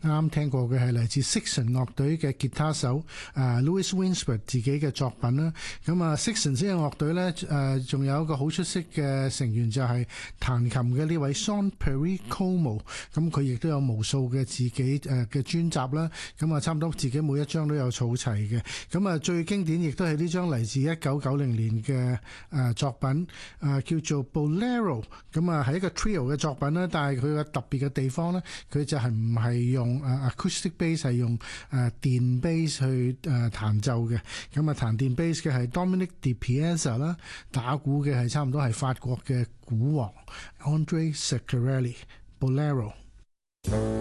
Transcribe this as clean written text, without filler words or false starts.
啱聽過嘅係嚟自 Sixon 樂隊嘅吉他手Louis Winsford 自己嘅作品啦。咁啊 Sixon 呢個樂隊咧仲有一個好出色嘅成員就係彈琴嘅呢位 Sean Perry Como。咁佢亦都有無數嘅自己嘅專輯啦。咁啊差唔多自己每一張都有儲齊嘅。咁啊最經典亦都係呢張嚟自1990年嘅作品叫做 Bolero。咁啊係一個 trio 嘅作品啦，但係佢嘅特別嘅地方咧，佢就係唔係用acoustic bass， 係用電 bass 去彈奏嘅。咁啊彈電 bass 嘅係 Dominic Di Piazza 啦，打鼓嘅係差唔多係法國嘅鼓王 André Ceccarelli。Bolero。